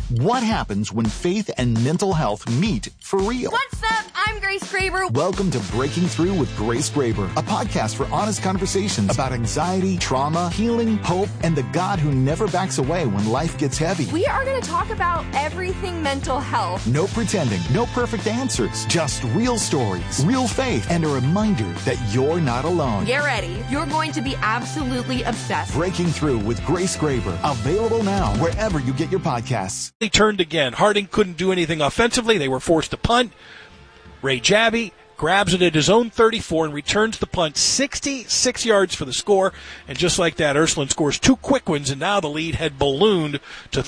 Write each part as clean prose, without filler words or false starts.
What happens when faith and mental health meet for real? What's up? I'm Grace Graber. Welcome to Breaking Through with Grace Graber, a podcast for honest conversations about anxiety, trauma, healing, hope, and the God who never backs away when life gets heavy. We are going to talk about everything mental health. No pretending, no perfect answers, just real stories, real faith, and a reminder that you're not alone. Get ready. You're going to be absolutely obsessed. Breaking Through with Grace Graber, available now wherever you get your podcasts. They turned again. Harding couldn't do anything offensively. They were forced to punt. Ray Jabby grabs it at his own 34 and returns the punt 66 yards for the score. And just like that, Ursuline scores two quick ones, and now the lead had ballooned to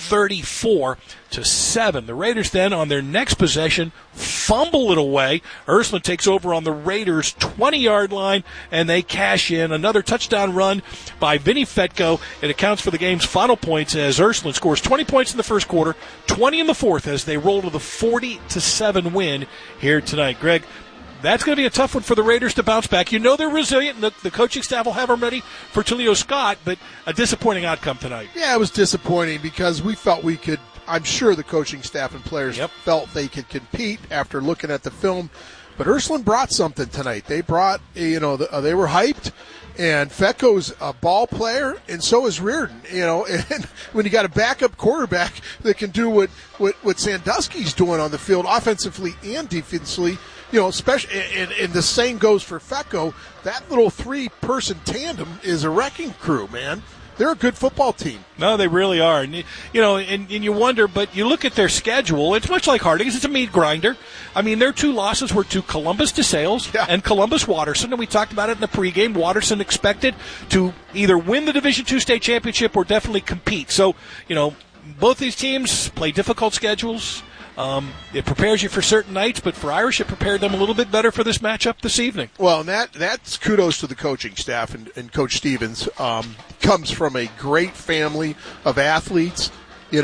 34-7. The Raiders then, on their next possession, fumble it away. Ursuline takes over on the Raiders' 20-yard line, and they cash in another touchdown run by Vinny Fetko. It accounts for the game's final points as Ursuline scores 20 points in the first quarter, 20 in the fourth as they roll to the 40-7 win here tonight. Greg, that's going to be a tough one for the Raiders to bounce back. You know they're resilient, and the coaching staff will have them ready for Talio Scott, but a disappointing outcome tonight. Yeah, it was disappointing because we felt we could. I'm sure the coaching staff and players felt they could compete after looking at the film, but Ursuline brought something tonight. They brought, they were hyped, and Fetko's a ball player, and so is Reardon. And when you got a backup quarterback that can do what Sandusky's doing on the field, offensively and defensively. Especially, and the same goes for Fetko. That little three-person tandem is a wrecking crew, man. They're a good football team. No, they really are. And, and you wonder, but you look at their schedule, it's much like Harding's. It's a meat grinder. I mean, their two losses were to Columbus DeSales and Columbus Watterson, and we talked about it in the pregame. Watterson expected to either win the Division II state championship or definitely compete. So, both these teams play difficult schedules. It prepares you for certain nights, but for Irish, it prepared them a little bit better for this matchup this evening. Well, and that's kudos to the coaching staff and Coach Stevens. Comes from a great family of athletes, in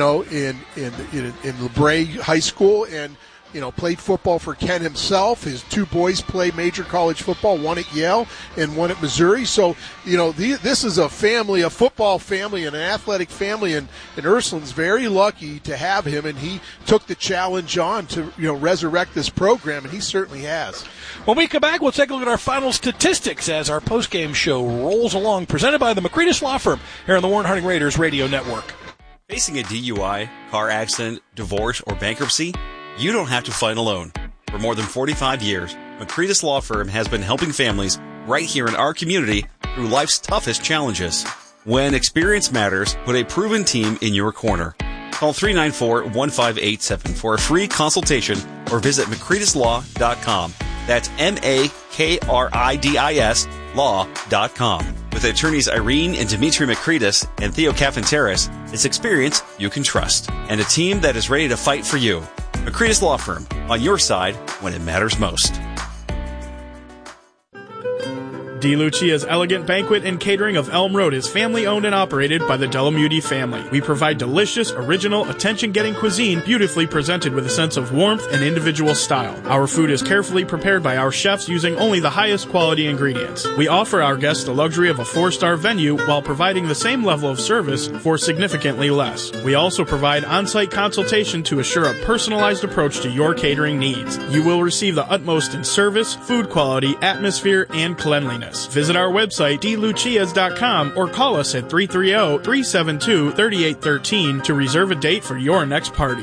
LeBray High School, and played football for Ken himself. His two boys play major college football, one at Yale and one at Missouri. So, this is a family, a football family and an athletic family, and Ursuline's very lucky to have him, and he took the challenge on to, resurrect this program, and he certainly has. When we come back, we'll take a look at our final statistics as our postgame show rolls along, presented by the McCreadis Law Firm here on the Warren Harding Raiders Radio Network. Facing a DUI, car accident, divorce, or bankruptcy? You don't have to fight alone. For more than 45 years, McCreadis Law Firm has been helping families right here in our community through life's toughest challenges. When experience matters, put a proven team in your corner. Call 394-1587 for a free consultation or visit McCreadislaw.com. That's MAKRIDIS law.com. With attorneys Irene and Dimitri McCreadis and Theo Cafanteris, it's experience you can trust. And a team that is ready to fight for you. McCreadis Law Firm, on your side when it matters most. D. Lucia's Elegant Banquet and Catering of Elm Road is family-owned and operated by the Delamuti family. We provide delicious, original, attention-getting cuisine beautifully presented with a sense of warmth and individual style. Our food is carefully prepared by our chefs using only the highest quality ingredients. We offer our guests the luxury of a 4-star venue while providing the same level of service for significantly less. We also provide on-site consultation to assure a personalized approach to your catering needs. You will receive the utmost in service, food quality, atmosphere, and cleanliness. Visit our website, dlucias.com, or call us at 330-372-3813 to reserve a date for your next party.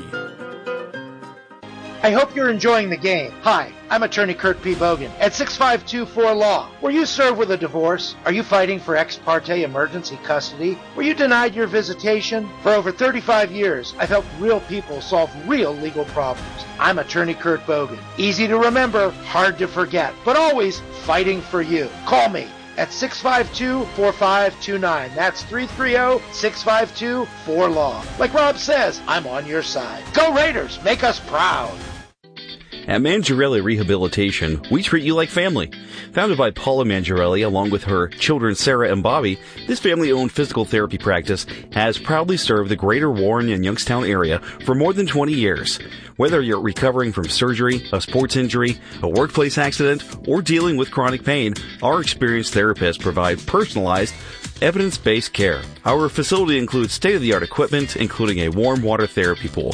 I hope you're enjoying the game. Hi, I'm attorney Kurt P. Bogan at 652-4-LAW. Were you served with a divorce? Are you fighting for ex parte emergency custody? Were you denied your visitation? For over 35 years, I've helped real people solve real legal problems. I'm attorney Kurt Bogan. Easy to remember, hard to forget, but always fighting for you. Call me at 652-4529. That's 330-652-4-LAW. Like Rob says, I'm on your side. Go Raiders! Make us proud! At Mangiarelli Rehabilitation, we treat you like family. Founded by Paula Mangiarelli along with her children Sarah and Bobby, this family-owned physical therapy practice has proudly served the greater Warren and Youngstown area for more than 20 years. Whether you're recovering from surgery, a sports injury, a workplace accident, or dealing with chronic pain, our experienced therapists provide personalized, evidence-based care. Our facility includes state-of-the-art equipment, including a warm water therapy pool,